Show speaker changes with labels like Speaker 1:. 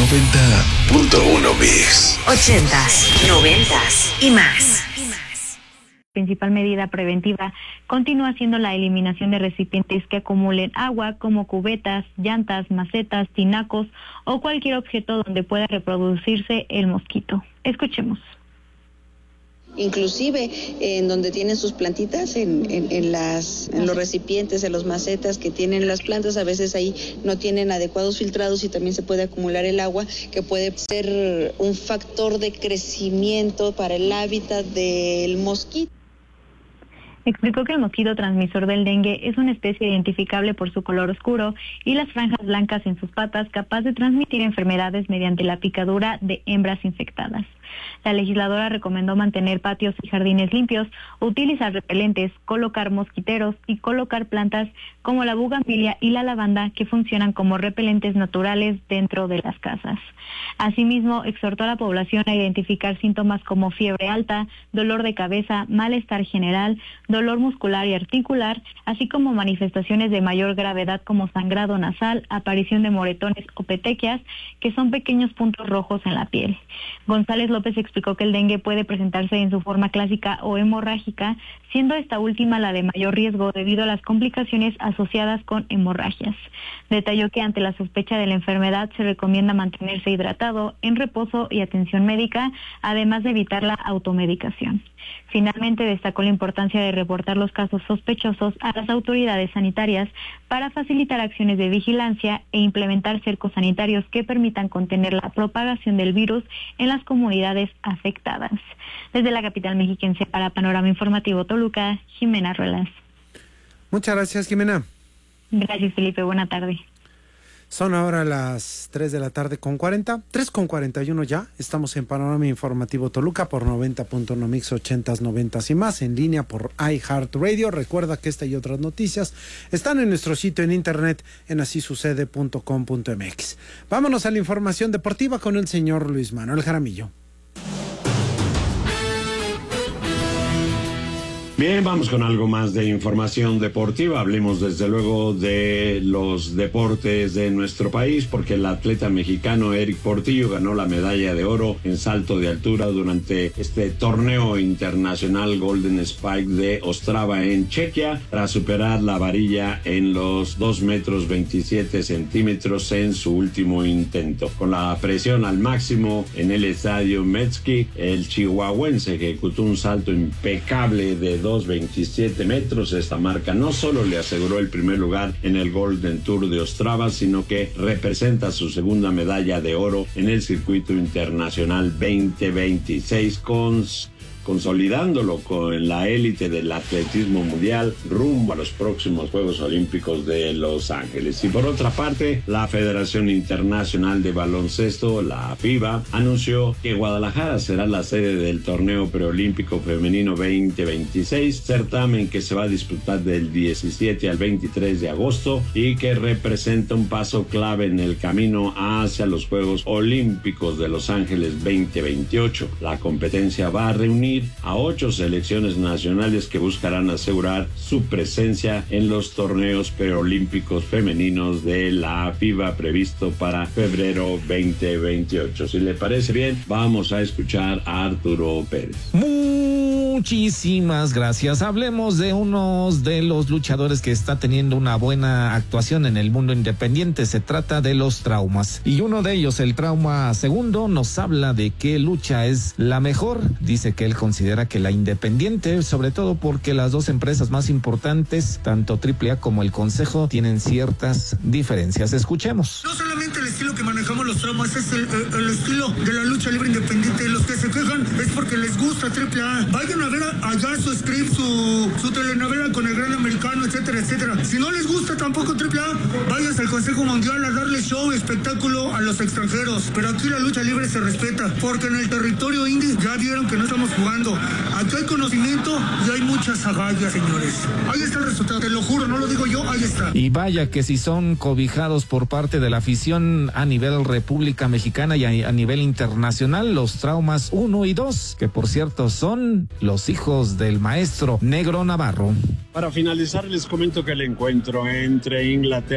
Speaker 1: 90.1 Mix.
Speaker 2: 80s, 90s y más.
Speaker 3: Principal medida preventiva continúa siendo la eliminación de recipientes que acumulen agua, como cubetas, llantas, macetas, tinacos o cualquier objeto donde pueda reproducirse el mosquito. Escuchemos.
Speaker 4: Inclusive en donde tienen sus plantitas, en los recipientes, en los macetas que tienen las plantas, a veces ahí no tienen adecuados filtrados y también se puede acumular el agua, que puede ser un factor de crecimiento para el hábitat del mosquito.
Speaker 3: Explicó que el mosquito transmisor del dengue es una especie identificable por su color oscuro y las franjas blancas en sus patas, capaz de transmitir enfermedades mediante la picadura de hembras infectadas. La legisladora recomendó mantener patios y jardines limpios, utilizar repelentes, colocar mosquiteros y colocar plantas como la bugambilia y la lavanda, que funcionan como repelentes naturales dentro de las casas. Asimismo, exhortó a la población a identificar síntomas como fiebre alta, dolor de cabeza, malestar general, dolor muscular y articular, así como manifestaciones de mayor gravedad como sangrado nasal, aparición de moretones o petequias, que son pequeños puntos rojos en la piel. González López explicó que el dengue puede presentarse en su forma clásica o hemorrágica, siendo esta última la de mayor riesgo debido a las complicaciones asociadas con hemorragias. Detalló que ante la sospecha de la enfermedad se recomienda mantenerse hidratado, en reposo y atención médica, además de evitar la automedicación. Finalmente, destacó la importancia de reportar los casos sospechosos a las autoridades sanitarias para facilitar acciones de vigilancia e implementar cercos sanitarios que permitan contener la propagación del virus en las comunidades afectadas. Desde la capital mexiquense para Panorama Informativo Toluca, Jimena Ruelas.
Speaker 5: Muchas gracias, Jimena.
Speaker 3: Gracias, Felipe. Buena tarde.
Speaker 5: Son ahora las 3 de la tarde con 40, 3:41 ya. Estamos en Panorama Informativo Toluca por 90.1 Mix, 80s, 90s y más, en línea por iHeartRadio. Recuerda que esta y otras noticias están en nuestro sitio en internet en asisucede.com.mx. Vámonos a la información deportiva con el señor Luis Manuel Jaramillo.
Speaker 6: Bien, vamos con algo más de información deportiva. Hablemos desde luego de los deportes de nuestro país, porque el atleta mexicano Eric Portillo ganó la medalla de oro en salto de altura durante este torneo internacional Golden Spike de Ostrava en Chequia, tras superar la varilla en los 2,27 metros en su último intento. Con la presión al máximo en el estadio Metsky, el chihuahuense ejecutó un salto impecable de 2,27 metros. Esta marca no solo le aseguró el primer lugar en el Golden Tour de Ostrava, sino que representa su segunda medalla de oro en el circuito internacional 2026, consolidándolo con la élite del atletismo mundial rumbo a los próximos Juegos Olímpicos de Los Ángeles. Y por otra parte, la Federación Internacional de Baloncesto, la FIBA, anunció que Guadalajara será la sede del torneo preolímpico femenino 2026, certamen que se va a disputar del 17 al 23 de agosto y que representa un paso clave en el camino hacia los Juegos Olímpicos de Los Ángeles 2028. La competencia va a reunir a 8 selecciones nacionales que buscarán asegurar su presencia en los torneos preolímpicos femeninos de la FIBA previsto para febrero 2028. Si le parece bien, vamos a escuchar a Arturo Pérez.
Speaker 7: Muchísimas gracias. Hablemos de uno de los luchadores que está teniendo una buena actuación en el mundo independiente. Se trata de los Traumas. Y uno de ellos, el Trauma Segundo, nos habla de qué lucha es la mejor. Dice que él considera que la independiente, sobre todo porque las dos empresas más importantes, tanto AAA como el Consejo, tienen ciertas diferencias. Escuchemos.
Speaker 8: No solamente el estilo que manejamos los Traumas, es el estilo de la lucha libre independiente. Los que se quejan es porque les gusta AAA. Vayan a ver allá su script, su telenovela con el Gran Americano, etcétera, etcétera. Si no les gusta tampoco AAA, váyanse al Consejo Mundial a darle show, espectáculo a los extranjeros. Pero aquí la lucha libre se respeta, porque en el territorio indie ya vieron que no estamos jugando. Aquí hay conocimiento y hay muchas agallas, señores. Ahí está el resultado, te lo juro, no lo digo yo, ahí está.
Speaker 7: Y vaya que si son cobijados por parte de la afición a nivel República Mexicana y a nivel internacional, los Traumas 1 y 2, que por cierto son los hijos del maestro Negro Navarro.
Speaker 6: Para finalizar, les comento que el encuentro entre Inglaterra